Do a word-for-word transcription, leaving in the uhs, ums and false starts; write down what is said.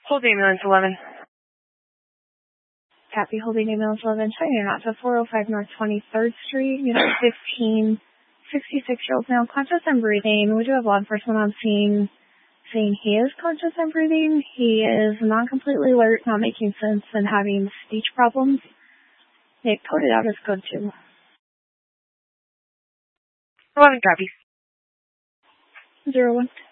Hold ambulance eleven. Copy, holding ambulance eleven. Checking out to four oh five North twenty-third Street, unit fifteen, sixty-six-year-old male, conscious and breathing. We do have law enforcement on scene saying he is conscious and breathing. He is non-completely alert, not making sense, and having speech problems. They coded out as code two. eleven copy. Zero one.